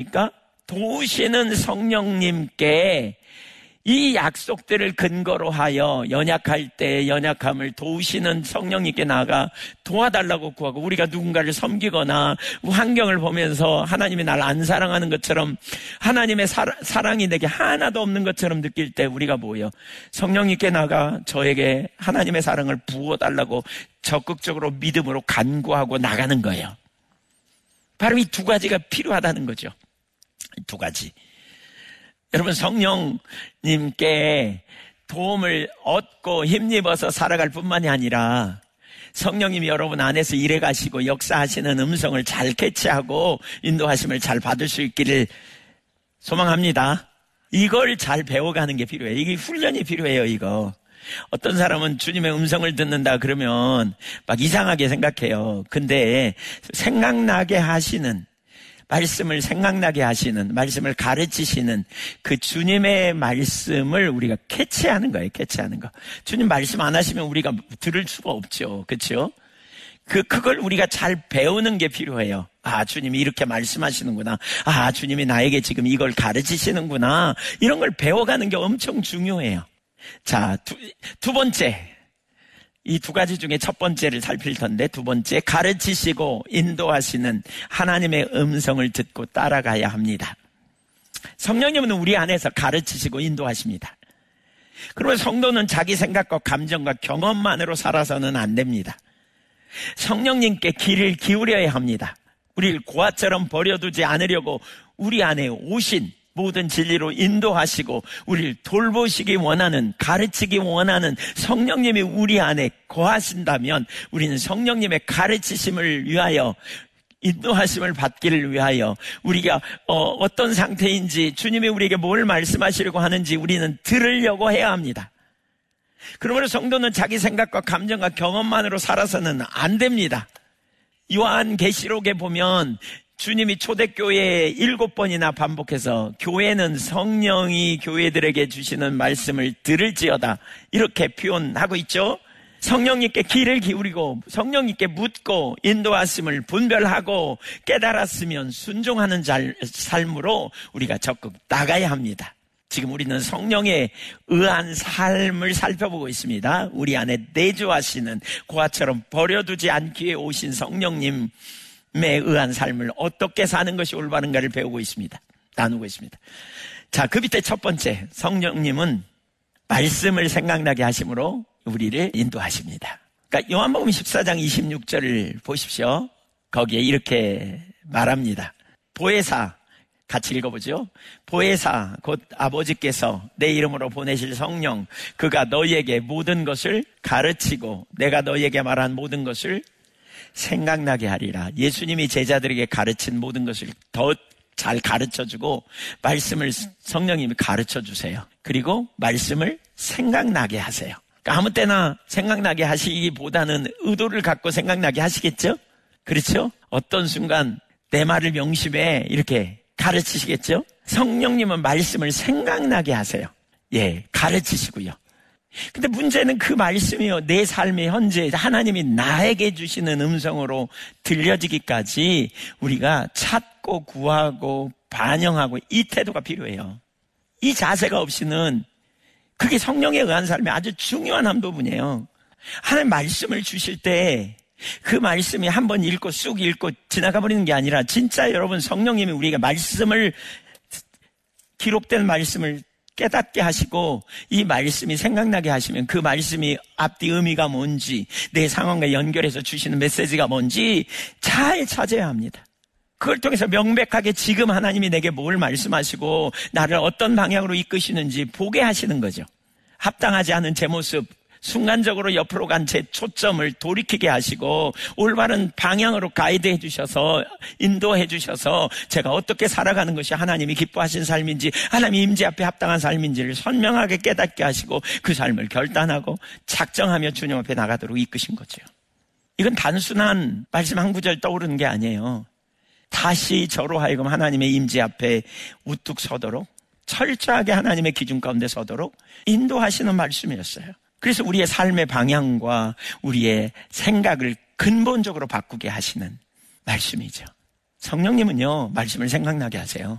합니까? 도우시는 성령님께 이 약속들을 근거로 하여 연약할 때 연약함을 도우시는 성령님께 나아가 도와달라고 구하고, 우리가 누군가를 섬기거나 환경을 보면서 하나님이 날 안 사랑하는 것처럼, 하나님의 사랑이 내게 하나도 없는 것처럼 느낄 때 우리가 뭐예요? 성령님께 나아가 저에게 하나님의 사랑을 부어달라고 적극적으로 믿음으로 간구하고 나가는 거예요. 바로 이 두 가지가 필요하다는 거죠. 두 가지. 여러분, 성령님께 도움을 얻고 힘입어서 살아갈 뿐만이 아니라 성령님이 여러분 안에서 일해 가시고 역사하시는 음성을 잘 캐치하고 인도하심을 잘 받을 수 있기를 소망합니다. 이걸 잘 배워가는 게 필요해요. 이게 훈련이 필요해요. 이거. 어떤 사람은 주님의 음성을 듣는다 그러면 막 이상하게 생각해요. 근데 생각나게 하시는, 말씀을 생각나게 하시는, 말씀을 가르치시는 그 주님의 말씀을 우리가 캐치하는 거예요. 캐치하는 거. 주님 말씀 안 하시면 우리가 들을 수가 없죠. 그렇죠? 그걸 우리가 잘 배우는 게 필요해요. 아, 주님이 이렇게 말씀하시는구나. 아, 주님이 나에게 지금 이걸 가르치시는구나. 이런 걸 배워가는 게 엄청 중요해요. 자, 두 번째. 이 두 가지 중에 첫 번째를 살필 텐데, 두 번째, 가르치시고 인도하시는 하나님의 음성을 듣고 따라가야 합니다. 성령님은 우리 안에서 가르치시고 인도하십니다. 그러면 성도는 자기 생각과 감정과 경험만으로 살아서는 안 됩니다. 성령님께 귀를 기울여야 합니다. 우리를 고아처럼 버려두지 않으려고 우리 안에 오신, 모든 진리로 인도하시고 우리를 돌보시기 원하는, 가르치기 원하는 성령님이 우리 안에 거하신다면, 우리는 성령님의 가르치심을 위하여, 인도하심을 받기를 위하여 우리가 어떤 상태인지, 주님이 우리에게 뭘 말씀하시려고 하는지 우리는 들으려고 해야 합니다. 그러므로 성도는 자기 생각과 감정과 경험만으로 살아서는 안 됩니다. 요한계시록에 보면 주님이 초대교회에 7번이나 반복해서 교회는 성령이 교회들에게 주시는 말씀을 들을지어다, 이렇게 표현하고 있죠. 성령님께 귀를 기울이고 성령님께 묻고 인도하심을 분별하고 깨달았으면 순종하는 삶으로 우리가 적극 나가야 합니다. 지금 우리는 성령에 의한 삶을 살펴보고 있습니다. 우리 안에 내주하시는, 고아처럼 버려두지 않기 위해 오신 성령님 의한 삶을 어떻게 사는 것이 올바른가를 배우고 있습니다. 나누고 있습니다. 자, 그 밑에 첫 번째, 성령님은 말씀을 생각나게 하심으로 우리를 인도하십니다. 그러니까 요한복음 14장 26절을 보십시오. 거기에 이렇게 말합니다. 보혜사, 같이 읽어보죠. 보혜사, 곧 아버지께서 내 이름으로 보내실 성령, 그가 너희에게 모든 것을 가르치고 내가 너희에게 말한 모든 것을 생각나게 하리라. 예수님이 제자들에게 가르친 모든 것을 더 잘 가르쳐주고, 말씀을 성령님이 가르쳐주세요. 그리고 말씀을 생각나게 하세요. 그러니까 아무 때나 생각나게 하시기보다는 의도를 갖고 생각나게 하시겠죠? 그렇죠? 어떤 순간 내 말을 명심해, 이렇게 가르치시겠죠? 성령님은 말씀을 생각나게 하세요. 예, 가르치시고요. 근데 문제는 그 말씀이요, 내 삶의 현재 하나님이 나에게 주시는 음성으로 들려지기까지 우리가 찾고 구하고 반영하고 이 태도가 필요해요. 이 자세가 없이는, 그게 성령에 의한 삶의 아주 중요한 한 부분이에요. 하나님 말씀을 주실 때 그 말씀이 한번 읽고 쑥 읽고 지나가 버리는 게 아니라, 진짜 여러분, 성령님이 우리가 말씀을, 기록된 말씀을 깨닫게 하시고 이 말씀이 생각나게 하시면 그 말씀이 앞뒤 의미가 뭔지, 내 상황과 연결해서 주시는 메시지가 뭔지 잘 찾아야 합니다. 그걸 통해서 명백하게 지금 하나님이 내게 뭘 말씀하시고 나를 어떤 방향으로 이끄시는지 보게 하시는 거죠. 합당하지 않은 제 모습, 순간적으로 옆으로 간 제 초점을 돌이키게 하시고 올바른 방향으로 가이드해 주셔서, 인도해 주셔서 제가 어떻게 살아가는 것이 하나님이 기뻐하신 삶인지, 하나님 임재 앞에 합당한 삶인지를 선명하게 깨닫게 하시고 그 삶을 결단하고 작정하며 주님 앞에 나가도록 이끄신 거죠. 이건 단순한 말씀 한 구절 떠오르는 게 아니에요. 다시 저로 하여금 하나님의 임재 앞에 우뚝 서도록, 철저하게 하나님의 기준 가운데 서도록 인도하시는 말씀이었어요. 그래서 우리의 삶의 방향과 우리의 생각을 근본적으로 바꾸게 하시는 말씀이죠. 성령님은요, 말씀을 생각나게 하세요.